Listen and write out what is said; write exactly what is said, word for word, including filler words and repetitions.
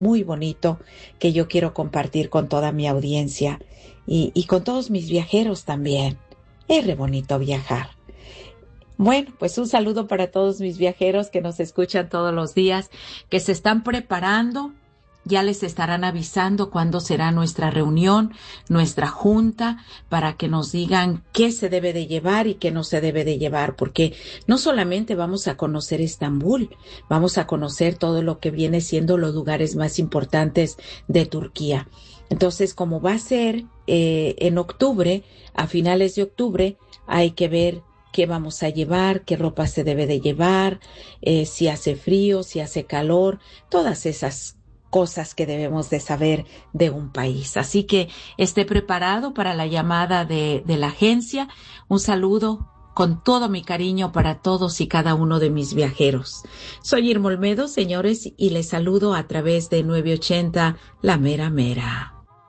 muy bonito que yo quiero compartir con toda mi audiencia y, y con todos mis viajeros también. Es re bonito viajar. Bueno, pues un saludo para todos mis viajeros que nos escuchan todos los días, que se están preparando. Ya les estarán avisando cuándo será nuestra reunión, nuestra junta, para que nos digan qué se debe de llevar y qué no se debe de llevar, porque no solamente vamos a conocer Estambul, vamos a conocer todo lo que viene siendo los lugares más importantes de Turquía. Entonces, como va a ser eh, en octubre, a finales de octubre, hay que ver qué vamos a llevar, qué ropa se debe de llevar, eh, si hace frío, si hace calor, todas esas cosas que debemos de saber de un país. Así que esté preparado para la llamada de, de la agencia. Un saludo con todo mi cariño para todos y cada uno de mis viajeros. Soy Irma Olmedo, señores, y les saludo a través de nueve ochenta La Mera Mera.